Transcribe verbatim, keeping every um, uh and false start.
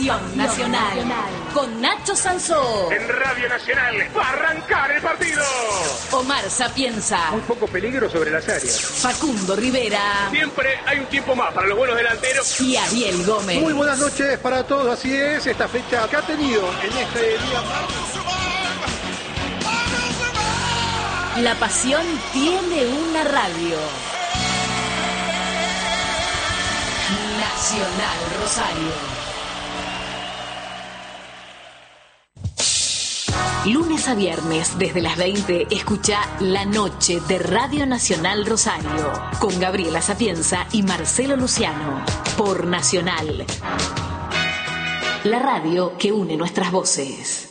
Nacional, con Nacho Sansó. En Radio Nacional va a arrancar el partido. Omar Sapienza. Muy poco peligro sobre las áreas. Facundo Rivera. Siempre hay un tiempo más para los buenos delanteros. Y Ariel Gómez. Muy buenas noches para todos, así es, esta fecha que ha tenido en este día. La pasión tiene una radio. Nacional Rosario. Lunes a viernes, desde las veinte, escucha La Noche de Radio Nacional Rosario, con Gabriela Sapienza y Marcelo Luciano, por Nacional. La radio que une nuestras voces.